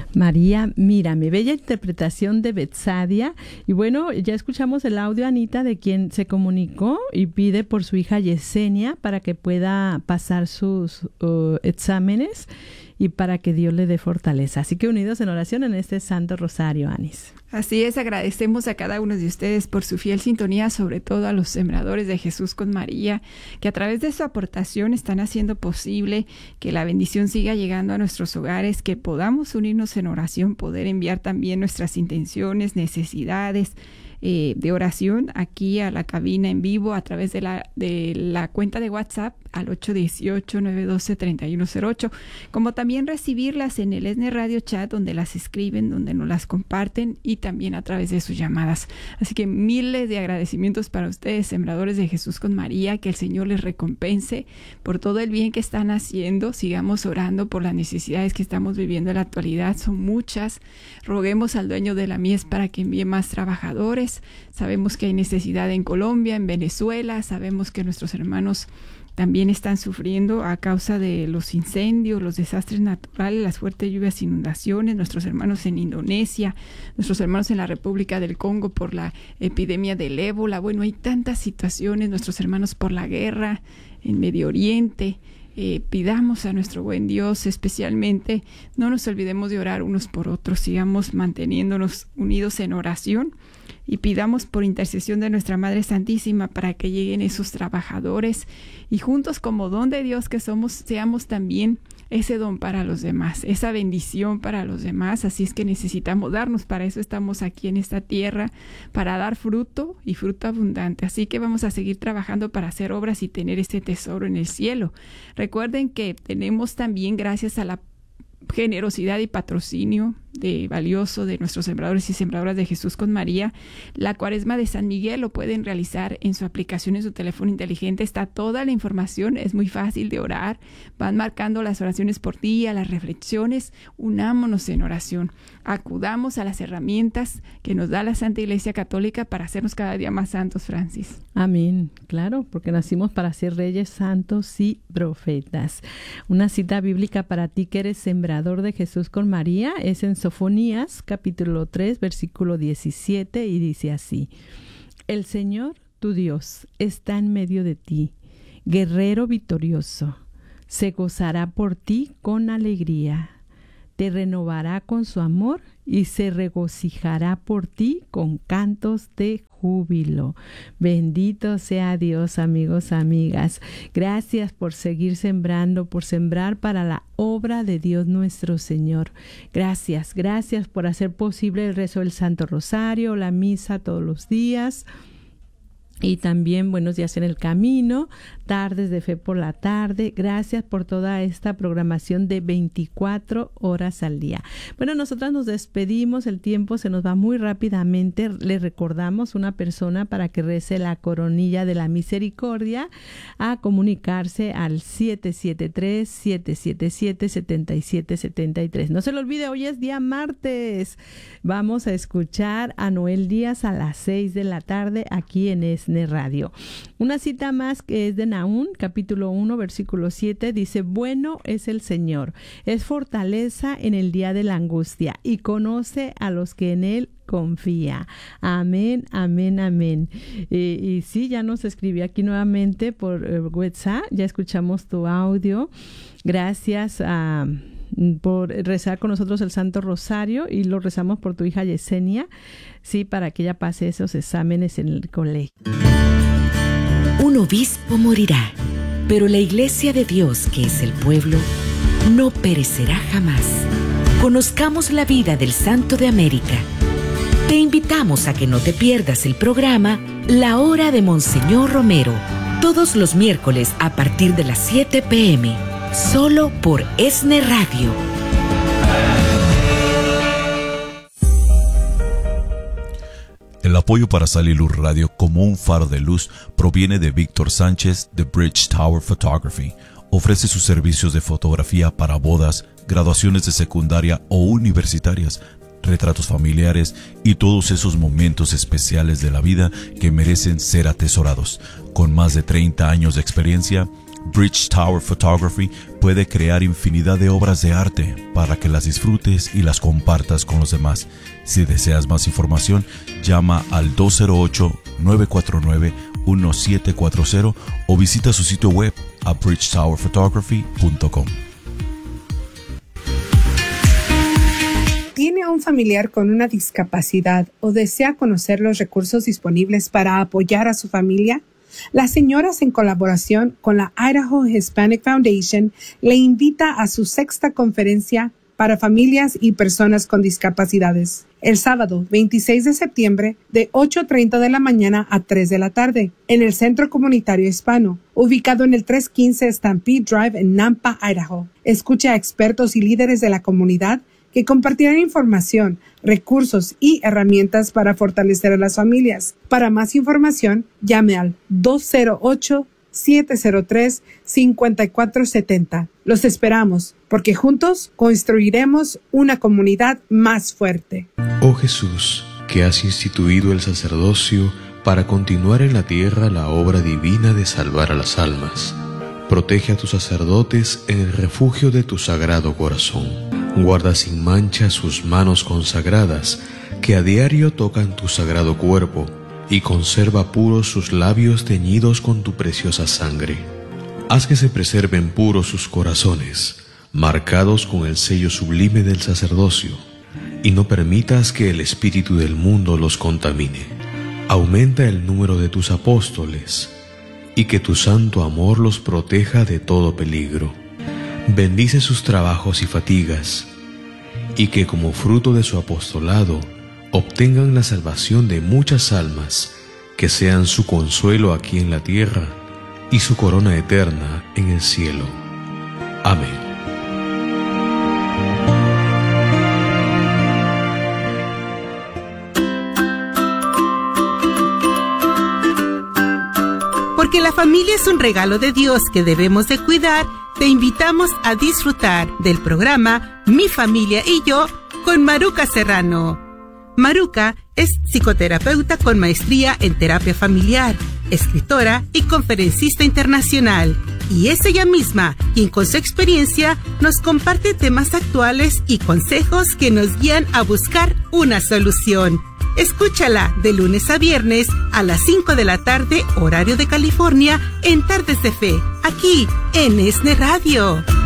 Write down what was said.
María, mírame, bella interpretación de Betsadia. Y bueno, ya escuchamos el audio, Anita, de quien se comunicó y pide por su hija Yesenia para que pueda pasar sus exámenes y para que Dios le dé fortaleza. Así que unidos en oración en este Santo Rosario, Anis. Así es, agradecemos a cada uno de ustedes por su fiel sintonía, sobre todo a los sembradores de Jesús con María, que a través de su aportación están haciendo posible que la bendición siga llegando a nuestros hogares, que podamos unirnos en oración, poder enviar también nuestras intenciones, necesidades de oración aquí a la cabina en vivo a través de la cuenta de WhatsApp al 818-912-3108, como también recibirlas en el ESNE Radio Chat, donde las escriben, donde nos las comparten, y también a través de sus llamadas. Así que miles de agradecimientos para ustedes, sembradores de Jesús con María, que el Señor les recompense por todo el bien que están haciendo. Sigamos orando por las necesidades que estamos viviendo en la actualidad, son muchas. Roguemos al dueño de la mies para que envíe más trabajadores. Sabemos que hay necesidad en Colombia, en Venezuela, sabemos que nuestros hermanos también están sufriendo a causa de los incendios, los desastres naturales, las fuertes lluvias, inundaciones, nuestros hermanos en Indonesia, nuestros hermanos en la República del Congo por la epidemia del ébola. Bueno, hay tantas situaciones, nuestros hermanos por la guerra en Medio Oriente. Pidamos a nuestro buen Dios, especialmente, no nos olvidemos de orar unos por otros, sigamos manteniéndonos unidos en oración y pidamos por intercesión de nuestra Madre Santísima para que lleguen esos trabajadores y juntos, como don de Dios que somos, seamos también ese don para los demás, esa bendición para los demás. Así es que necesitamos darnos, para eso estamos aquí en esta tierra, para dar fruto y fruto abundante. Así que vamos a seguir trabajando para hacer obras y tener este tesoro en el cielo. Recuerden que tenemos también, gracias a la generosidad y patrocinio valioso de nuestros sembradores y sembradoras de Jesús con María, la Cuaresma de San Miguel lo pueden realizar en su aplicación, en su teléfono inteligente. Está toda la información, es muy fácil de orar. Van marcando las oraciones por día, las reflexiones. Unámonos en oración. Acudamos a las herramientas que nos da la Santa Iglesia Católica para hacernos cada día más santos, Francis. Amén. Claro, porque nacimos para ser reyes, santos y profetas. Una cita bíblica para ti que eres sembrador de Jesús con María es en Sofonías, capítulo 3, versículo 17, y dice así: El Señor, tu Dios, está en medio de ti, guerrero victorioso. Se gozará por ti con alegría, te renovará con su amor y se regocijará por ti con cantos de júbilo. Bendito sea Dios, amigos, amigas. Gracias por seguir sembrando, por sembrar para la obra de Dios nuestro Señor. Gracias por hacer posible el rezo del Santo Rosario, la misa todos los días. Y también Buenos Días en el Camino, Tardes de Fe por la tarde. Gracias por toda esta programación de 24 horas al día. Bueno, nosotras nos despedimos, el tiempo se nos va muy rápidamente. Le recordamos una persona para que rece la coronilla de la misericordia, a comunicarse al 773-777-7773. No se lo olvide, hoy es día martes. Vamos a escuchar a Noel Díaz a las 6 de la tarde aquí en ESNE Radio. Una cita más que es de Nahum, capítulo 1, versículo 7, dice: Bueno es el Señor, es fortaleza en el día de la angustia y conoce a los que en Él confía. Amén, amén, amén. Y sí, ya nos escribí aquí nuevamente por WhatsApp, ya escuchamos tu audio. Gracias por rezar con nosotros el Santo Rosario, y lo rezamos por tu hija Yesenia, sí, para que ella pase esos exámenes en el colegio. Un obispo morirá, pero la Iglesia de Dios, que es el pueblo, no perecerá jamás. Conozcamos la vida del Santo de América. Te invitamos a que no te pierdas el programa La Hora de Monseñor Romero, todos los miércoles a partir de las 7 p.m., solo por ESNE Radio. El apoyo para Sal y Luz Radio como un faro de luz proviene de Víctor Sánchez de Bridge Tower Photography. Ofrece sus servicios de fotografía para bodas, graduaciones de secundaria o universitarias, retratos familiares y todos esos momentos especiales de la vida que merecen ser atesorados. Con más de 30 años de experiencia, Bridge Tower Photography puede crear infinidad de obras de arte para que las disfrutes y las compartas con los demás. Si deseas más información, llama al 208-949-1740 o visita su sitio web a bridgetowerphotography.com. ¿Tiene un familiar con una discapacidad o desea conocer los recursos disponibles para apoyar a su familia? Las señoras, en colaboración con la Idaho Hispanic Foundation, le invita a su 6ª conferencia para familias y personas con discapacidades, el sábado 26 de septiembre de 8:30 de la mañana a 3 de la tarde, en el Centro Comunitario Hispano, ubicado en el 315 Stampede Drive en Nampa, Idaho. Escucha a expertos y líderes de la comunidad que compartirán información, recursos y herramientas para fortalecer a las familias. Para más información, llame al 208-703-5470. Los esperamos, porque juntos construiremos una comunidad más fuerte. Oh Jesús, que has instituido el sacerdocio para continuar en la tierra la obra divina de salvar a las almas, protege a tus sacerdotes en el refugio de tu sagrado corazón. Guarda sin mancha sus manos consagradas, que a diario tocan tu sagrado cuerpo, y conserva puros sus labios teñidos con tu preciosa sangre. Haz que se preserven puros sus corazones, marcados con el sello sublime del sacerdocio, y no permitas que el espíritu del mundo los contamine. Aumenta el número de tus apóstoles, y que tu santo amor los proteja de todo peligro. Bendice sus trabajos y fatigas, y que como fruto de su apostolado obtengan la salvación de muchas almas, que sean su consuelo aquí en la tierra y su corona eterna en el cielo. Amén. Porque la familia es un regalo de Dios que debemos de cuidar, te invitamos a disfrutar del programa Mi Familia y Yo con Maruca Serrano. Maruca es psicoterapeuta con maestría en terapia familiar, escritora y conferencista internacional. Y es ella misma quien con su experiencia nos comparte temas actuales y consejos que nos guían a buscar una solución. Escúchala de lunes a viernes a las 5 de la tarde, horario de California, en Tardes de Fe, aquí en ESNE Radio.